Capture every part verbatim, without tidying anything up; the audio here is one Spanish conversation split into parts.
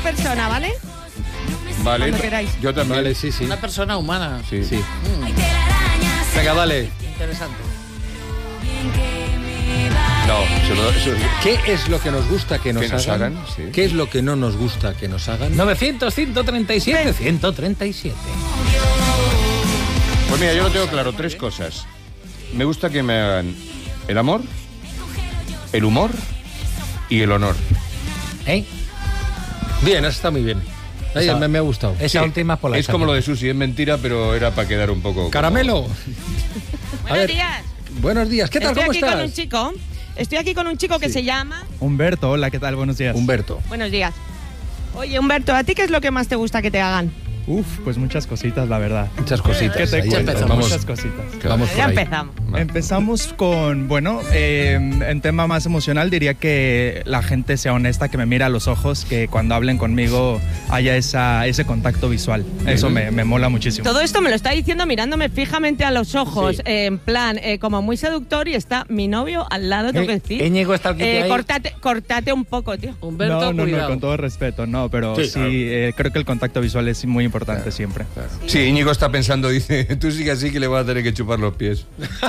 persona, ¿vale? Vale, Cuando queráis. yo también. Vale, sí, sí. Una persona humana. Sí. Sí. Mm, Venga, dale. interesante. No, se lo- se lo- ¿Qué es lo que nos gusta que nos, Que nos hagan? hagan, sí. ¿Qué es lo que no nos gusta que nos hagan? novecientos, ciento treinta y siete, ciento treinta y siete. Pues mira, yo lo tengo claro, tres cosas. Me gusta que me hagan el amor, el humor y el honor. ¿Eh? Bien, eso está muy bien. Ay, Esa- me, me ha gustado. Esa Sí, última por la es como lo de Susi, es mentira, pero era para quedar un poco... Caramelo. A Buenos ver, días. buenos días. ¿Qué tal? Estoy ¿Cómo aquí con un estás? chico. Estoy aquí con un chico que se llama... Humberto, hola, ¿qué tal? Buenos días. Humberto. Buenos días. Oye, Humberto, ¿a ti qué es lo que más te gusta que te hagan? Uf, pues muchas cositas, la verdad. Muchas cositas. ¿Qué te Ahí cuento? empezamos. Muchas cositas. Vamos por Ya ahí. empezamos. Empezamos con, bueno, eh, en tema más emocional diría que la gente sea honesta, que me mire a los ojos, que cuando hablen conmigo haya esa, ese contacto visual. Eso me, me mola muchísimo. Todo esto me lo está diciendo mirándome fijamente a los ojos, Sí. eh, en plan, eh, como muy seductor, y está mi novio al lado, tengo que decir. Íñigo está aquí. Eh, ahí. cortate, cortate un poco, tío. Humberto, no, no, cuidado. no, con todo respeto, no, pero Sí, sí, claro. eh, creo que el contacto visual es muy importante siempre. Claro. Sí, Íñigo está pensando, dice, tú sigue así que le vas a tener que chupar los pies.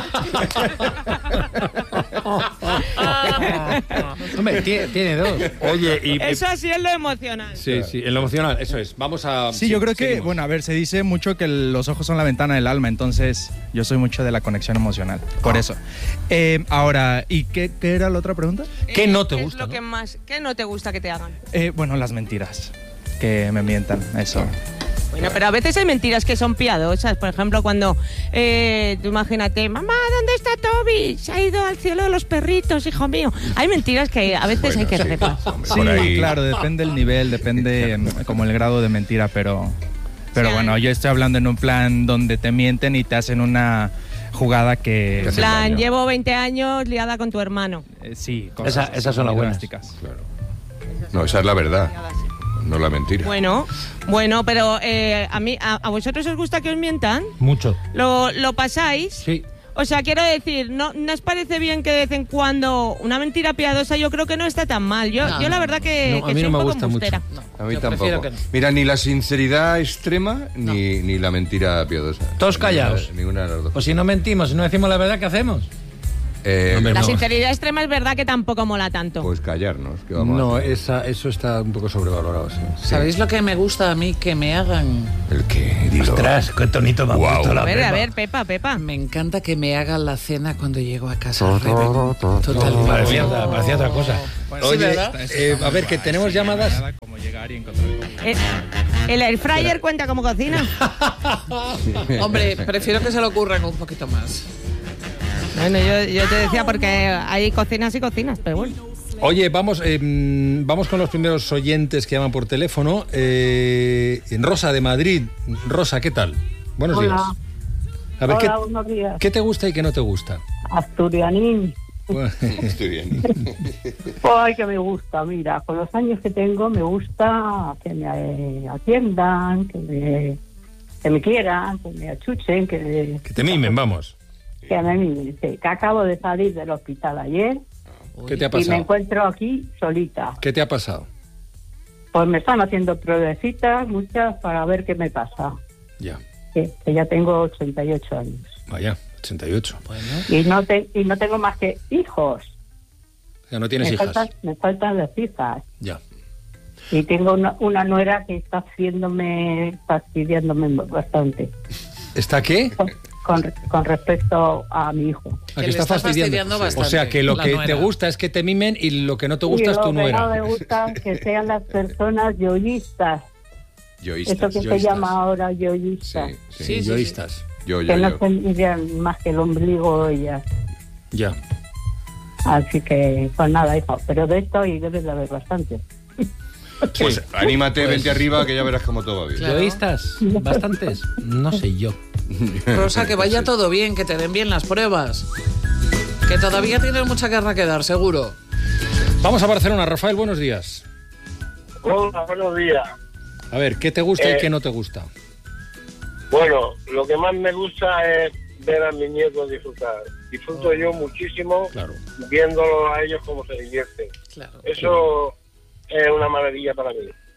Hombre, tiene, tiene dos. Oye, y... Eso así es lo emocional. Sí, sí, en lo emocional, eso es. Vamos a... Sí, yo creo que, seguimos. bueno, a ver, se dice mucho que los ojos son la ventana del alma, entonces yo soy mucho de la conexión emocional, por eso. Eh, ahora, ¿y qué, qué era la otra pregunta? ¿Qué no te ¿Qué gusta, Es lo no? que más, ¿Qué no te gusta que te hagan? Eh, bueno, las mentiras, que me mientan, eso. Bueno, pero a veces hay mentiras que son piadosas. Por ejemplo, cuando eh, tú imagínate, mamá, ¿dónde está Toby? Se ha ido al cielo de los perritos, hijo mío. Hay mentiras que a veces Bueno, hay que sí, reparar. hombre, Sí, por ahí. claro, depende el nivel, depende mm, como el grado de mentira, pero, pero Sí. bueno, yo estoy hablando en un plan donde te mienten y te hacen una jugada que... Que En hace plan, daño. llevo veinte años liada con tu hermano. eh, sí, Esa- cosas esas son las muy buenas. drásticas. Claro. No, esa es la verdad, no la mentira. Bueno, bueno, pero eh, a mí, a, a vosotros os gusta que os mientan? Mucho. ¿Lo, lo pasáis? Sí. O sea, quiero decir, ¿no, ¿no os parece bien que de vez en cuando una mentira piadosa yo creo que no está tan mal? Yo, No, yo la no, verdad que, no, a que mí soy no me un poco gusta mucho. embustera. A mí Yo tampoco. prefiero que no. Mira, ni la sinceridad extrema ni, ni la mentira piadosa. Todos callados. Ninguna, ninguna de las dos. Pues si no mentimos, si no decimos la verdad, ¿qué hacemos? Eh, Hombre, La no. sinceridad extrema es verdad que tampoco mola tanto. Pues callarnos. ¿qué vamos a No, hacer? esa, eso está un poco sobrevalorado, sí. ¿Sabéis lo que me gusta a mí que me hagan? ¿El qué? Dilo. Ostras, qué tonito me ha Guau. puesto la a ver, a Pepa. ver, Pepa, Pepa. Me encanta que me hagan la cena cuando llego a casa. Rebe. Totalmente. Parecía, otra- parecía otra cosa. Bueno, Oye, ¿verdad? eh, a ver, que tenemos llamadas. Nada como llegar y encontrar comida. Eh, ¿El air fryer cuenta como cocina? Hombre, prefiero que se lo ocurran un poquito más. Bueno, yo, yo te decía porque hay cocinas y cocinas, pero bueno. Oye, vamos, eh, vamos con los primeros oyentes que llaman por teléfono. Eh, Rosa de Madrid. Rosa, ¿qué tal? Buenos Hola. días. A ver, Hola, ¿qué, buenos días. ¿qué te gusta y qué no te gusta? Asturianín. Bueno, Estoy bien. Ay, que me gusta, mira, con los años que tengo me gusta que me eh, atiendan, que me, que me quieran, que me achuchen, que, me- que te mimen, vamos. que me mimen. Sí, que acabo de salir del hospital ayer ¿Qué te ha y me pasado? encuentro aquí solita. ¿Qué te ha pasado? Pues me están haciendo pruebecitas, muchas, para ver qué me pasa. Ya, Que, que ya tengo ochenta y ocho años. vaya, ochenta y ocho. Bueno, Y no, te, y no tengo más que hijos. Ya no tienes me, hijas. faltan, me faltan las hijas. Ya. Y tengo una, una nuera que está haciéndome, fastidiándome bastante ¿Está qué? con, con, con respecto a mi hijo. ¿A Que que le está está fastidiando? fastidiando bastante, O sea, que lo la que nuera. te gusta es que te mimen y lo que no te gusta y es lo tu que no nuera. me gusta que sean las personas yoístas. Yoístas. Esto que se yoístas. llama ahora Sí, yoístas. sí. Sí, sí, Yoístas. Yo, yo, Que no yo. se miran más que el ombligo ellas. Ya. Así que, pues nada, hijo. Pero de esto y debes de haber bastante. Pues anímate, Pues- vente arriba que ya verás cómo todo va bien. Claro. ¿Yoístas? ¿Bastantes? No sé yo. Rosa, que vaya todo bien, que te den bien las pruebas. Que todavía tienes mucha guerra que dar, seguro. Vamos a Barcelona. Rafael, buenos días. Hola, buenos días. A ver, ¿qué te gusta y Eh, qué no te gusta? Bueno, lo que más me gusta es ver a mis nietos disfrutar. Disfruto yo muchísimo Claro. viéndolo a ellos cómo se divierten. Claro. Eso es una maravilla para mí.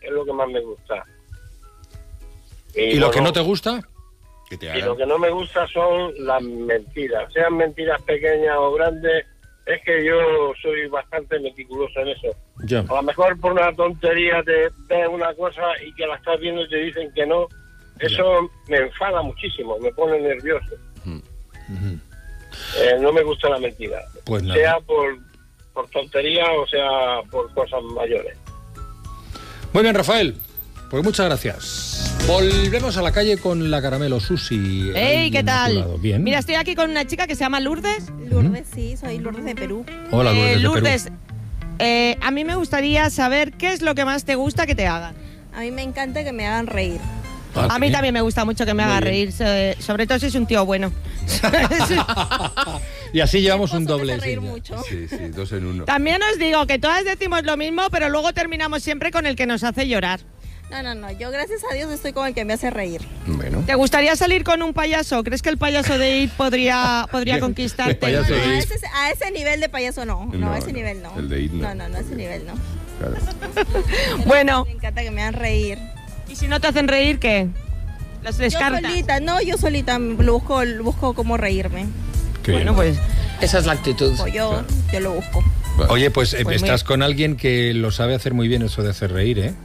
es lo que más me gusta. ¿Y, ¿Y lo bueno, que no te gusta? Que te y lo que no me gusta son las mentiras, sean mentiras pequeñas o grandes. Es que yo soy bastante meticuloso en eso. Ya. A lo mejor por una tontería te ves una cosa y que la estás viendo y te dicen que no. Eso ya. Me enfada muchísimo, me pone nervioso. Uh-huh. Eh, no me gusta la mentira. Pues nada. Sea por, por tontería o sea por cosas mayores. Muy bien, Rafael. Pues muchas gracias. Volvemos a la calle con la Caramelo, Susi. ¡Ey! ¿Qué tal? Bien. Mira, estoy aquí con una chica que se llama Lourdes. Lourdes, sí, soy Lourdes de Perú. Hola, Lourdes. Eh, de Lourdes, Perú. Eh, a mí me gustaría saber qué es lo que más te gusta que te hagan. A mí me encanta que me hagan reír. Ah, a mí también me gusta mucho que me haga reír, sobre todo si es un tío bueno. Y así llevamos un doble. Reír sí, mucho. Sí, sí, dos en uno. También os digo que todas decimos lo mismo, pero luego terminamos siempre con el que nos hace llorar. No, no, no, yo gracias a Dios estoy con el que me hace reír. Bueno. ¿Te gustaría salir con un payaso? ¿Crees que el payaso de It podría, podría conquistarte? No, no, a, ese, a ese nivel de payaso no, no, no a ese no, nivel no. El de It no. No, no, no, a ese nivel no. Claro. Bueno. Me encanta que me hagan reír. ¿Y si no te hacen reír, qué? ¿Los descartas? Yo solita, no, yo solita busco, busco cómo reírme. Qué bueno, pues esa es la actitud. Pues yo, claro. yo lo busco. Oye, pues, pues estás muy... con alguien que lo sabe hacer muy bien eso de hacer reír, ¿eh?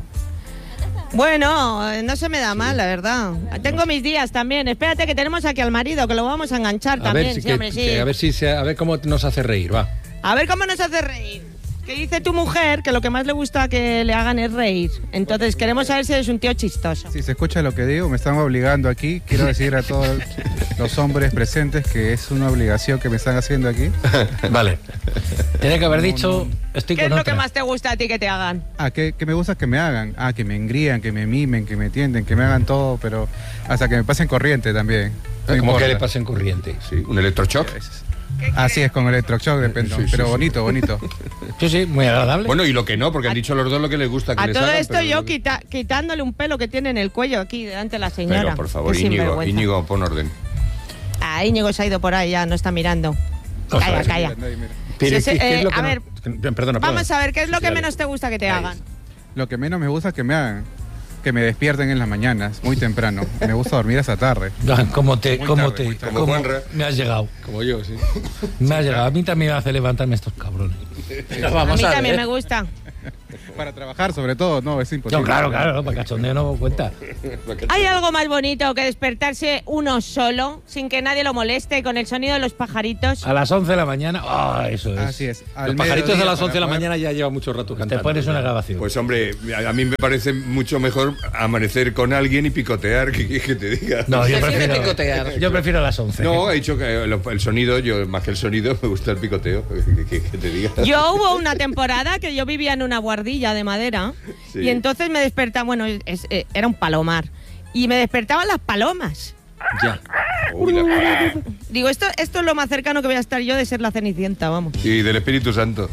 Bueno, no se me da mal, la verdad. Tengo mis días también. Espérate que tenemos aquí al marido, que lo vamos a enganchar a también. Ver si sí, que, hombre, sí. que, a ver si se, a ver cómo nos hace reír, va. A ver cómo nos hace reír. Que dice tu mujer que lo que más le gusta que le hagan es reír. Entonces queremos saber si eres un tío chistoso. Si se escucha lo que digo, me están obligando aquí. Quiero decir a todos los hombres presentes que es una obligación que me están haciendo aquí. Vale. Tiene que haber no, dicho, no. Estoy ¿Qué con es lo otra. que más te gusta a ti que te hagan? Ah, que, que me gusta que me hagan. Ah, que me engrían, que me mimen, que me tienden, que me hagan todo, pero hasta que me pasen corriente también. No ¿Cómo que le pasen corriente? Sí, un electroshock. Así es, con electroshock depende, sí, sí, pero sí, bonito, bonito. Sí, sí, muy agradable. Bueno, y lo que no, porque han dicho los dos lo que les gusta que a les todo hagan, esto yo que... quita, quitándole un pelo que tiene en el cuello aquí delante de la señora. Pero, por favor, Íñigo, Íñigo, pon orden. Ah, Íñigo se ha ido por ahí, ya no está mirando. O calla, sea, calla. Pero, sí, ¿qué, ¿qué eh, es lo que a no... ver, Perdona, perdona. Vamos a ver, ¿qué es lo sí, que dale. menos te gusta que te Ahí. hagan? Lo que menos me gusta que me hagan, que me despierten en las mañanas, muy temprano. Me gusta dormir hasta tarde. ¿Cómo te, Muy cómo tarde, muy te, tarde. cómo Como me has llegado? Como yo, sí. Me has llegado. A mí también me hace levantarme estos cabrones. Pero A vamos mí a, también ver. me gusta. Para trabajar, sobre todo, no, es imposible. No, claro, claro, para cachondeo no cuenta. ¿Hay algo más bonito que despertarse uno solo, sin que nadie lo moleste, con el sonido de los pajaritos? A las once de la mañana, ah, eso es. Así es. Al Los pajaritos mediodía a las once de la para mañana ya lleva mucho rato cantando. Te pones una grabación. Pues hombre, a, a mí me parece mucho mejor amanecer con alguien y picotear que, que, que te diga. No, yo Prefiere prefiero, picotear. yo prefiero a las once. No, he dicho que el, el sonido, yo más que el sonido, me gusta el picoteo, que, que, que te diga. Yo hubo una temporada que yo vivía en una guardilla de madera Sí. y entonces me despertaba, bueno, es- eh, era un palomar, y me despertaban las palomas. Ya. Uy, la- Digo, esto, esto es lo más cercano que voy a estar yo de ser la Cenicienta, vamos. Y del Espíritu Santo.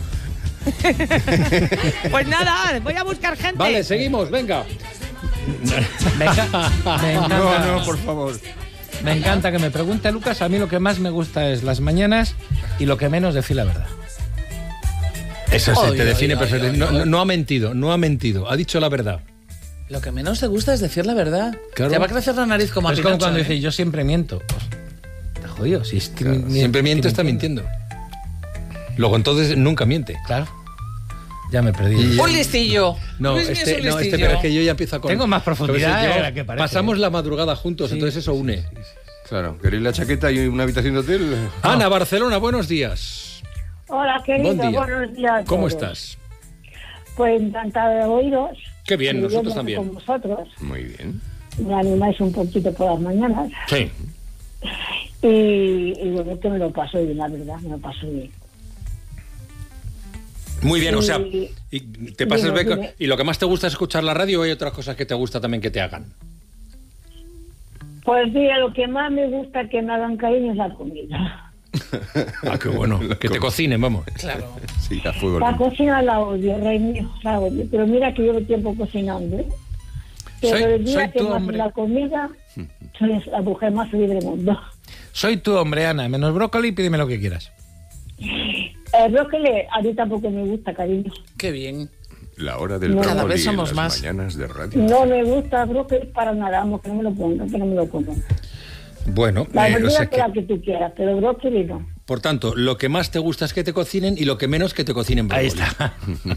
Pues nada, voy a buscar gente. Vale, seguimos, venga. Me, enca- me encanta, No, no, por favor. me encanta que me pregunte Lucas. A mí lo que más me gusta es las mañanas y lo que menos decir la verdad. Eso Ay, se te ay, define ay, perfectamente. ay, No, ay. no, no ha mentido, no ha mentido. Ha dicho la verdad. Lo que menos te gusta es decir la verdad. Claro. Te va a crecer la nariz como a Es como Pinocho, cuando ¿eh? dices, yo siempre miento. Pues, está jodido. Si es que Claro. mi- Siempre mi- miente, está mintiendo. Luego entonces nunca miente. Claro. Ya me perdí. Y- Un listillo. No, Luis Miguel este, es un no, este, listillo. pero es que yo ya empiezo con... Tengo más profundidad Pero si de llevamos- la que parece. Pasamos la madrugada juntos, Sí, entonces eso une. Claro, ¿queréis la chaqueta y una habitación de hotel? Ana, Barcelona, buenos días. Hola, querido, Buen día. buenos días. a ¿Cómo todos. estás? Pues encantada de oíros. Qué bien, nosotros Viviendo también. Con vosotros. Muy bien. Me animáis un poquito por las mañanas. Sí. Y, y bueno, que me lo paso bien, la verdad, me lo paso bien. Muy bien, o sea, Y- y te pasas dime, beco- dime. y lo que más te gusta es escuchar la radio o hay otras cosas que te gusta también que te hagan. Pues mira, lo que más me gusta que me hagan cariño es la comida. Ah, qué bueno, que te cocinen, vamos. Claro. Sí, a fuego. La lento. cocina la odio, rey mío, la odio. Pero mira que llevo tiempo cocinando, ¿eh? Pero Soy- el día soy que tu más hombre. la comida, soy la mujer más feliz del mundo. Soy tu hombre, Ana, menos brócoli, pídeme lo que quieras. El brócoli a mí tampoco me gusta, cariño. Qué bien. La hora del No. brócoli Cada vez en somos las más. mañanas de radio. No me gusta brócoli para nada, vamos, que no me lo pongan, que no me lo pongan. Bueno, La eh, o verdura sea que... la que, que tú quieras, pero brócoli no. por tanto, lo que más te gusta es que te cocinen y lo que menos que te cocinen brócoli. Ahí está.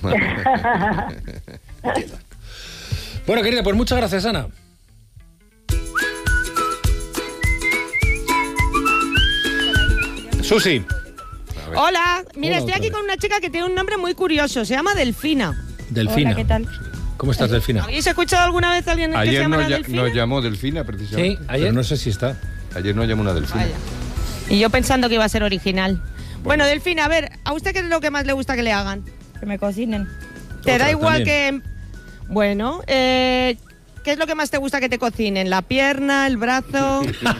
Bueno, querida, pues muchas gracias, Ana. Susi. Hola, mira, Hola, estoy otra aquí vez. con una chica que tiene un nombre muy curioso, se llama Delfina. Delfina. Hola, ¿qué tal? ¿Cómo estás, Delfina? ¿Habéis escuchado alguna vez a alguien que se Ayer llama nos, ya- Delfina? nos llamó Delfina, Sí, precisamente. Pero ayer. no sé si está. Ayer nos llamó una Delfina. Vaya. Y yo pensando que iba a ser original. Bueno, Delfina, a ver, ¿a usted qué es lo que más le gusta que le hagan? Que me cocinen. ¿Te Otra da igual también. que...? Bueno, eh, ¿qué es lo que más te gusta que te cocinen? ¿La pierna, el brazo?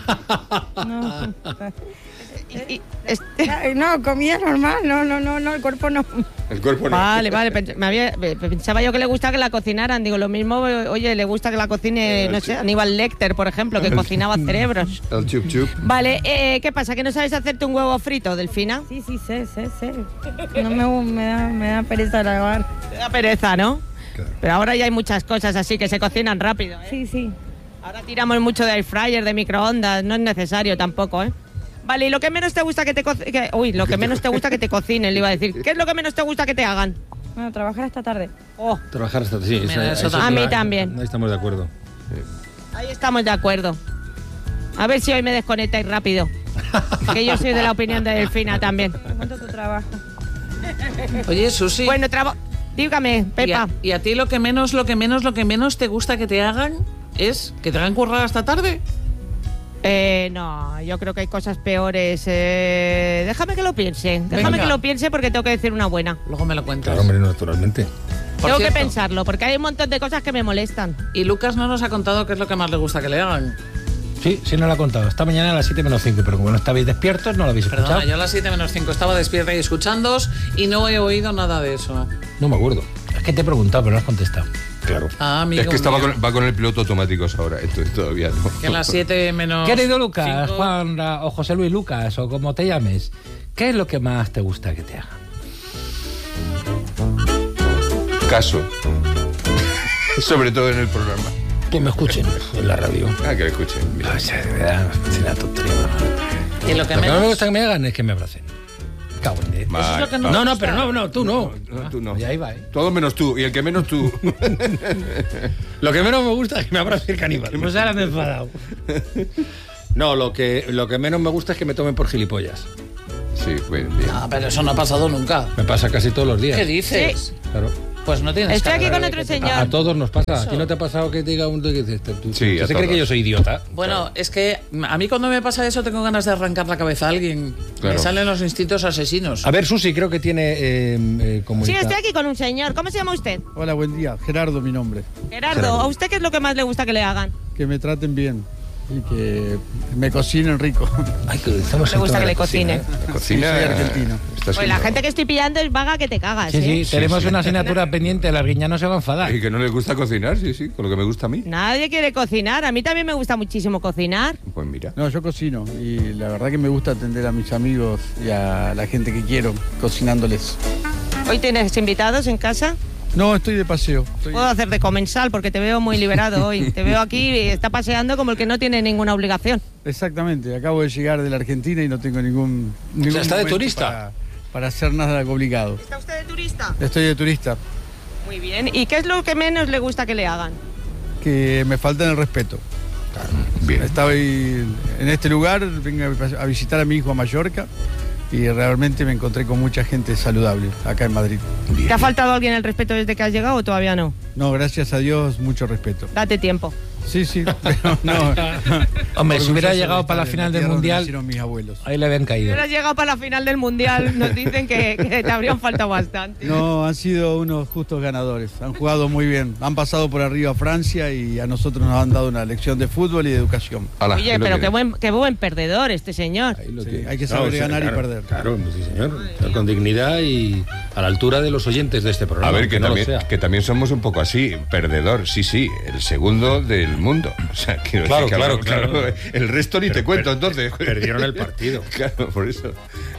No. Y- y- este- Ay, no, comida normal, no, no, no, no, el cuerpo no. El cuerpo no. Vale, vale, pens- me había- eh, pensaba yo que le gusta que la cocinaran. Digo, lo mismo, eh, oye, le gusta que la cocine, no sé, Aníbal Lecter, por ejemplo, que cocinaba cerebros. El chup chup. Vale, eh, ¿qué pasa? ¿Que no sabes hacerte un huevo frito, Delfina? Sí, sí, sé, sé, sé. No me, me, da, me da pereza lavar. Te da pereza, ¿no? Claro. Pero ahora ya hay muchas cosas así que se cocinan rápido, ¿eh? Sí, sí. Ahora tiramos mucho de air fryer, de microondas, no es necesario tampoco, ¿eh? Vale, ¿y lo que menos te gusta que te cocinen? Uy, lo que menos te gusta que te cocinen, le iba a decir. ¿Qué es lo que menos te gusta que te hagan? Bueno, trabajar esta tarde. Oh, Trabajar hasta... Sí, Mira, eso es A mí una- también. Ahí estamos de acuerdo. ahí estamos de acuerdo. A ver si hoy me desconectáis rápido. Que yo soy de la opinión de Delfina también. ¿Cuánto tu trabajo? Oye, Susi. Bueno, traba... dígame, ¿y Pepa. a, y a ti lo que menos, lo que menos, lo que menos te gusta que te hagan es que te hagan currar hasta tarde? Eh, no, yo creo que hay cosas peores. Eh, déjame que lo piense. Déjame Venga. que lo piense porque tengo que decir una buena. Luego me lo cuentas. Claro, hombre, naturalmente. Por tengo cierto, que pensarlo porque hay un montón de cosas que me molestan. Y Lucas no nos ha contado qué es lo que más le gusta que le hagan. Sí, sí, no lo ha contado. Esta mañana a las siete menos cinco, pero como no estabais despiertos, no lo habéis escuchado. Perdona, yo a las siete menos cinco estaba despierta y escuchándoos y no he oído nada de eso. No me acuerdo. Es que te he preguntado, pero no has contestado. Claro. Ah, amigo Es que estaba mío. con, va con el piloto automático ahora, entonces todavía no. Que a las siete menos Querido Lucas, cinco- Juan Ra- o José Luis Lucas, o como te llames, ¿qué es lo que más te gusta que te hagan? Caso. Sobre todo en el programa. Que me escuchen en la radio. Ah, que lo escuchen. Mira. O sea, de verdad, es una tontería. Y lo que Lo que no me menos... gusta que me hagan es que me abracen. Cago en diez. Vale, lo que no- vale. No, no, pero no, no, tú no. No, tú no. Y ahí va, ¿eh? Todo menos tú, y el que menos tú. Lo que menos me gusta es que me abrace el caníbal. Pues ahora me he enfadado. No, lo que, lo que menos me gusta es que me tomen por gilipollas. Sí, bueno, bien. Ah, pero eso no ha pasado nunca. Me pasa casi todos los días. ¿Qué dices? Claro. Pues no tienes Estoy aquí cara con de otro que te- señor. A, a todos nos pasa. ¿A ti no te ha pasado que te diga un... Que dices, tú, Sí, ¿usted a se cree todos. que yo soy idiota? Bueno, es que a mí cuando me pasa eso tengo ganas de arrancar la cabeza a alguien. Claro. Me salen los instintos asesinos. A ver, Susi, creo que tiene eh, eh, Sí, comunica- estoy aquí con un señor. ¿Cómo se llama usted? Hola, buen día. Gerardo, mi nombre. Gerardo. Gerardo. ¿A usted qué es lo que más le gusta que le hagan? Que me traten bien y que me cocinen rico. Ay, que estamos Le en gusta toda que la le cocina, cocinen. ¿eh? La cocina. Soy argentino. está Pues la siendo- gente que estoy pillando es vaga que te cagas, Sí, ¿eh? sí, tenemos una asignatura pendiente, la Arguiña no se va a enfadar. Y que no le gusta cocinar, sí, sí, con lo que me gusta a mí. Nadie quiere cocinar. A mí también me gusta muchísimo cocinar. Pues mira. No, yo cocino y la verdad que me gusta atender a mis amigos y a la gente que quiero cocinándoles. ¿Hoy tienes invitados en casa? No, estoy de paseo. Estoy- Puedo hacer de comensal porque te veo muy liberado hoy. Te veo aquí y está paseando como el que no tiene ninguna obligación. Exactamente, acabo de llegar de la Argentina y no tengo ningún, ningún sea, ¿está de momento turista? Para, para hacer nada complicado. ¿Está usted de turista? Estoy de turista, Muy bien. ¿Y qué es lo que menos le gusta que le hagan? que me faltan el respeto. Bien. Estoy en este lugar, vengo a visitar a mi hijo a Mallorca y realmente me encontré con mucha gente saludable acá en Madrid. ¿Te ha faltado alguien el respeto desde que has llegado o todavía no? No, gracias a Dios, mucho respeto. Date tiempo. Sí, sí, pero no. Hombre, si hubiera Orgulloso llegado de para la estar en final del tierra donde Mundial, nacieron mis abuelos. ahí le habían Si caído. hubieras llegado para la final del Mundial, nos dicen que, que te habrían faltado bastante. No, han sido unos justos ganadores. Han jugado muy bien. Han pasado por arriba a Francia y a nosotros nos han dado una lección de fútbol y de educación. Ala, Oye, es lo pero que- qué buen, qué buen perdedor este señor. Ahí lo Sí, tiene. hay que saber ganar y claro, perder. Claro, sí, señor. O sea, con dignidad y a la altura de los oyentes de este programa. A ver, que, no lo también, sea. que también somos un poco así, perdedor, sí, sí, el segundo del mundo. O sea, quiero Claro, decir que claro, claro, claro. El resto ni te Pero cuento, per- entonces. perdieron el partido. Claro, por eso.